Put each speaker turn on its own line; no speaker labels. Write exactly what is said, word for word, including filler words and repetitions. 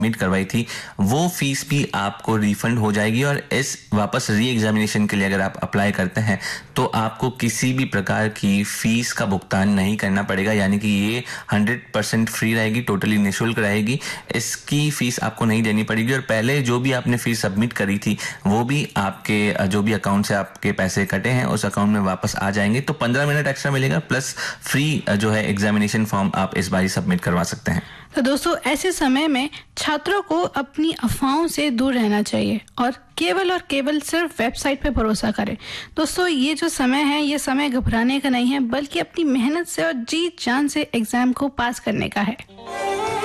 Submit करवाई थी वो फीस भी आपको रिफंड हो जाएगी। और इस वापस री एग्जामिनेशन के लिए अगर आप अप्लाई करते हैं तो आपको किसी भी प्रकार की फीस का भुगतान नहीं करना पड़ेगा, यानी कि ये हंड्रेड परसेंट फ्री रहेगी, टोटली निःशुल्क रहेगी। इसकी फीस आपको नहीं देनी पड़ेगी और पहले जो भी आपने फीस सबमिट करी थी वो भी आपके जो भी अकाउंट से आपके पैसे कटे हैं उस अकाउंट में वापस आ जाएंगे। तो पंद्रह मिनट एक्स्ट्रा मिलेगा, प्लस फ्री जो है एग्जामिनेशन फॉर्म आप इस बार सबमिट करवा सकते हैं।
तो दोस्तों, ऐसे समय में छात्रों को अपनी अफवाहों से दूर रहना चाहिए और केवल और केवल सिर्फ वेबसाइट पे भरोसा करें। दोस्तों, ये जो समय है ये समय घबराने का नहीं है, बल्कि अपनी मेहनत से और जी जान से एग्जाम को पास करने का है।